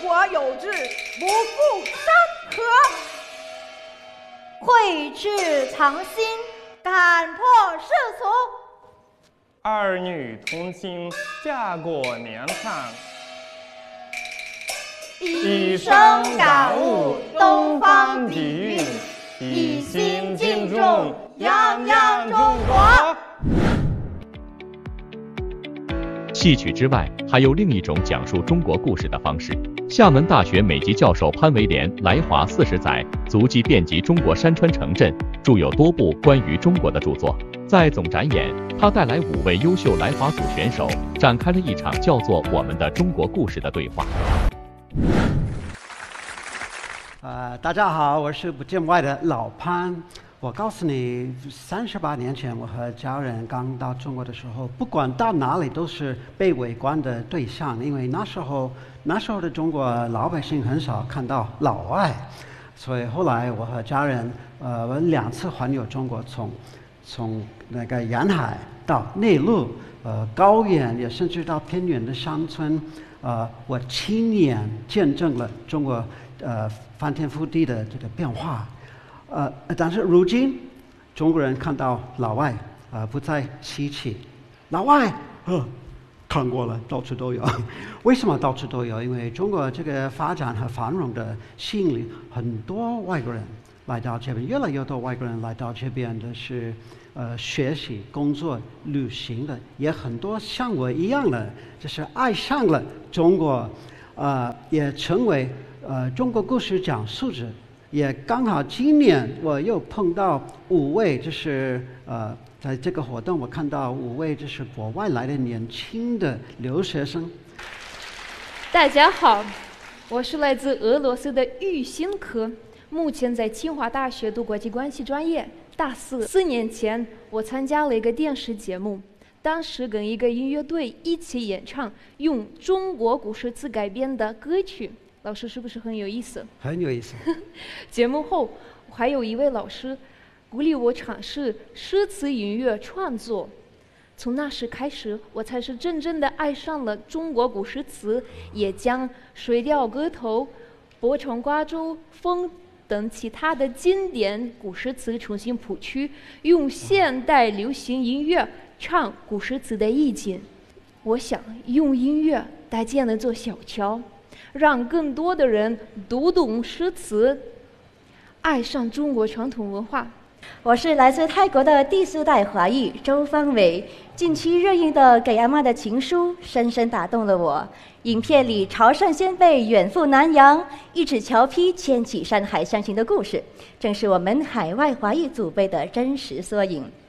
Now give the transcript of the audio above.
国有志，不负山河。 慧智藏心，感破世俗。 儿女同心，家国年长。 一生感悟东方底蕴，一心敬重泱泱中国。 戏曲之外，还有另一种讲述中国故事的方式。厦门大学美籍教授潘维廉来华40载，足迹遍及中国山川城镇，著有多部关于中国的著作。在总展演，他带来5位优秀来华组选手，展开了一场叫做《我们的中国故事》的对话。 大家好，我是不见外的老潘。我告诉你，38年前我和家人刚到中国的时候，不管到哪里都是被围观的对象，因为那时候的中国老百姓很少看到老外，所以后来我和家人我2次环游中国，从那个沿海到内陆，高原也甚至到偏远的乡村，我亲眼见证了中国翻天覆地的这个变化。但是如今中国人看到老外不再稀奇，老外看过了，到处都有。为什么到处都有？因为中国这个发展和繁荣的吸引力，很多外国人来到这边，越来越多外国人来到这边的是学习、工作、旅行的，也很多像我一样的，就是爱上了中国，也成为中国故事讲述者。也刚好今年我又碰到5位，就是在这个活动我看到5位就是国外来的年轻的留学生。 大家好，我是来自俄罗斯的玉新科，目前在清华大学读国际关系专业，大4。4年前我参加了一个电视节目，当时跟一个音乐队一起演唱用中国古诗词改编的歌曲。老师是不是很有意思？ 很有意思。 节目后，还有一位老师鼓励我尝试诗词音乐创作。从那时开始，我才是真正的爱上了中国古诗词，也将《水调歌头》《泊船瓜洲风》等其他的经典古诗词重新谱曲，用现代流行音乐唱古诗词的意境。我想用音乐搭建了座小桥，让更多的人读懂诗词，爱上中国传统文化。 我是来自泰国的第4代华裔周方伟。近期热映的《给阿妈的情书》深深打动了我。影片里潮汕先辈远赴南洋，一纸桥批牵起山海相情的故事，正是我们海外华裔祖辈的真实缩影。